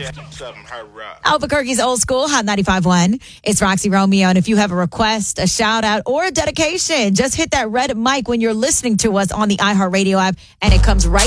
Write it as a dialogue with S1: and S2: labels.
S1: Albuquerque's Old School, Hot 95.1. It's Roxy Romeo. And if you have a request, a shout out, or a dedication, just hit that red mic when you're listening to us on the iHeartRadio app, and it comes right